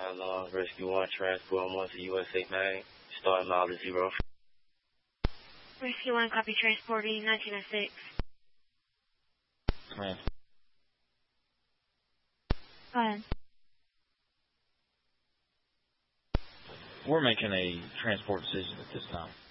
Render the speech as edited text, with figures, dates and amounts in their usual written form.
Rescue 1, transport 1 to USA Main, starting mileage 0. Rescue 1, copy, transporting 1906. Command. Go ahead. We're making a transport decision at this time.